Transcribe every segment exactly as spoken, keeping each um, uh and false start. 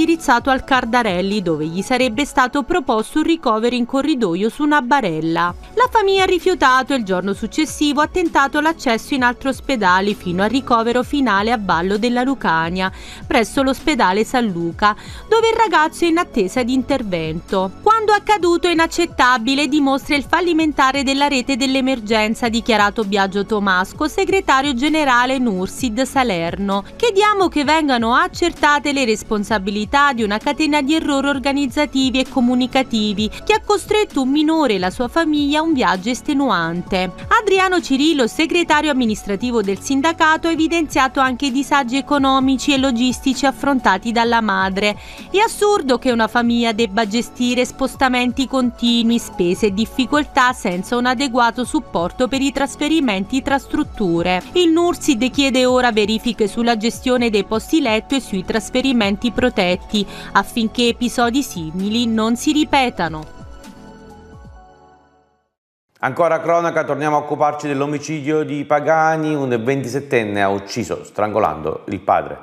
indirizzato al Cardarelli, dove gli sarebbe stato proposto un ricovero in corridoio su una barella. La famiglia ha rifiutato e il giorno successivo ha tentato l'accesso in altri ospedali fino al ricovero finale a Vallo della Lucania, presso l'ospedale San Luca, dove il ragazzo è in attesa di intervento. Quando accaduto è inaccettabile e dimostra il fallimentare della rete dell'emergenza, ha dichiarato Biagio Tomasco, segretario generale Nursid Salerno. Chiediamo che vengano accertate le responsabilità di una catena di errori organizzativi e comunicativi che ha costretto un minore e la sua famiglia a un viaggio estenuante. Adriano Cirillo, segretario amministrativo del sindacato, ha evidenziato anche i disagi economici e logistici affrontati dalla madre. È assurdo che una famiglia debba gestire spostamenti continui, spese e difficoltà senza un adeguato supporto per i trasferimenti tra strutture. Il Nursid chiede ora verifiche sulla gestione dei posti letto e sui trasferimenti protetti, affinché episodi simili non si ripetano. Ancora cronaca, torniamo a occuparci dell'omicidio di Pagani. Un ventisettenne ha ucciso strangolando il padre.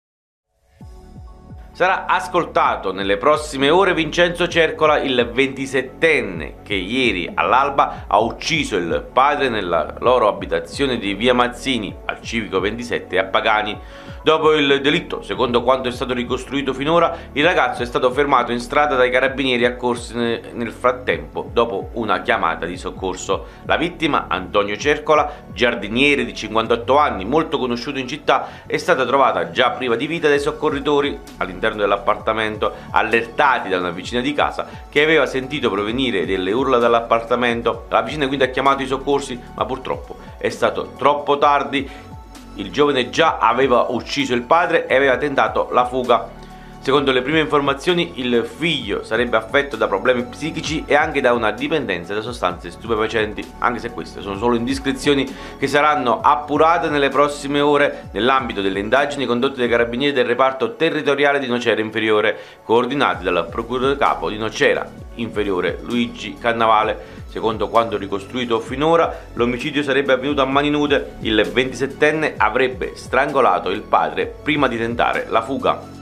Sarà ascoltato nelle prossime ore Vincenzo Cercola, il ventisettenne che ieri all'alba ha ucciso il padre nella loro abitazione di via Mazzini al Civico ventisette a Pagani. Dopo il delitto, secondo quanto è stato ricostruito finora, il ragazzo è stato fermato in strada dai carabinieri accorsi nel frattempo dopo una chiamata di soccorso. La vittima, Antonio Cercola, giardiniere di cinquantotto anni, molto conosciuto in città, è stata trovata già priva di vita dai soccorritori all'interno dell'appartamento, allertati da una vicina di casa che aveva sentito provenire delle urla dall'appartamento. La vicina quindi ha chiamato i soccorsi, ma purtroppo è stato troppo tardi. Il giovane già aveva ucciso il padre e aveva tentato la fuga. Secondo le prime informazioni, il figlio sarebbe affetto da problemi psichici e anche da una dipendenza da sostanze stupefacenti, anche se queste sono solo indiscrezioni che saranno appurate nelle prossime ore nell'ambito delle indagini condotte dai carabinieri del reparto territoriale di Nocera Inferiore, coordinati dal procuratore capo di Nocera Inferiore Luigi Cannavale. Secondo quanto ricostruito finora, l'omicidio sarebbe avvenuto a mani nude. Il ventisettenne avrebbe strangolato il padre prima di tentare la fuga.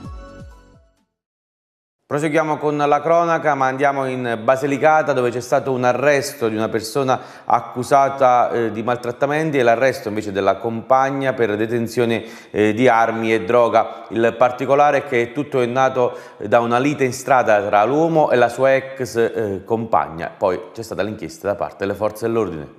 Proseguiamo con la cronaca, ma andiamo in Basilicata, dove c'è stato un arresto di una persona accusata eh, di maltrattamenti e l'arresto invece della compagna per detenzione eh, di armi e droga. Il particolare è che tutto è nato da una lite in strada tra l'uomo e la sua ex eh, compagna. Poi c'è stata l'inchiesta da parte delle forze dell'ordine.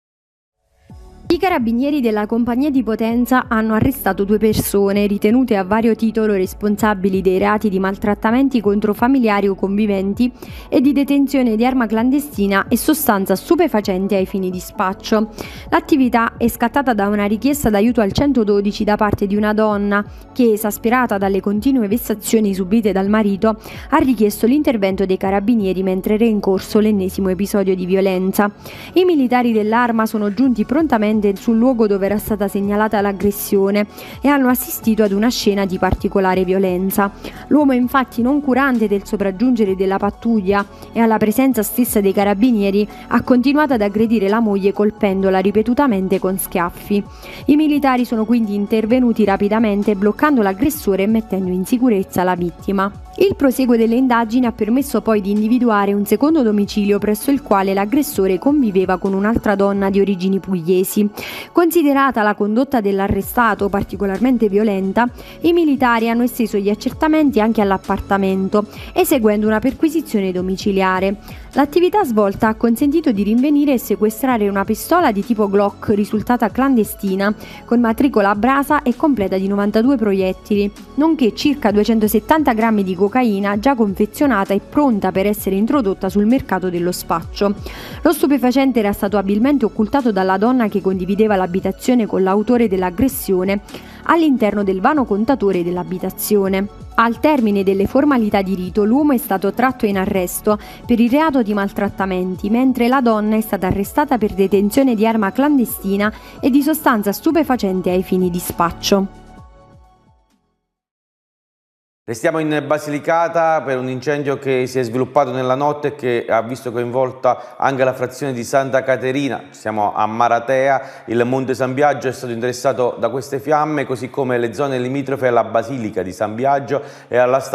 I carabinieri della compagnia di Potenza hanno arrestato due persone ritenute a vario titolo responsabili dei reati di maltrattamenti contro familiari o conviventi e di detenzione di arma clandestina e sostanza stupefacente ai fini di spaccio. L'attività è scattata da una richiesta d'aiuto al centododici da parte di una donna che, esasperata dalle continue vessazioni subite dal marito, ha richiesto l'intervento dei carabinieri mentre era in corso l'ennesimo episodio di violenza. I militari dell'Arma sono giunti prontamente sul luogo dove era stata segnalata l'aggressione e hanno assistito ad una scena di particolare violenza. L'uomo, infatti, non curante del sopraggiungere della pattuglia e alla presenza stessa dei carabinieri, ha continuato ad aggredire la moglie colpendola ripetutamente con schiaffi. I militari sono quindi intervenuti rapidamente bloccando l'aggressore e mettendo in sicurezza la vittima. Il proseguo delle indagini ha permesso poi di individuare un secondo domicilio presso il quale l'aggressore conviveva con un'altra donna di origini pugliesi. Considerata la condotta dell'arrestato particolarmente violenta, i militari hanno esteso gli accertamenti anche all'appartamento, eseguendo una perquisizione domiciliare. L'attività svolta ha consentito di rinvenire e sequestrare una pistola di tipo Glock risultata clandestina, con matricola a brasa e completa di novantadue proiettili, nonché circa duecentosettanta grammi di cocaina già confezionata e pronta per essere introdotta sul mercato dello spaccio. Lo stupefacente era stato abilmente occultato dalla donna che condivideva l'abitazione con l'autore dell'aggressione all'interno del vano contatore dell'abitazione. Al termine delle formalità di rito, l'uomo è stato tratto in arresto per il reato di maltrattamenti, mentre la donna è stata arrestata per detenzione di arma clandestina e di sostanza stupefacente ai fini di spaccio. Restiamo in Basilicata per un incendio che si è sviluppato nella notte e che ha visto coinvolta anche la frazione di Santa Caterina. Siamo a Maratea, il Monte San Biagio è stato interessato da queste fiamme, così come le zone limitrofe alla Basilica di San Biagio e alla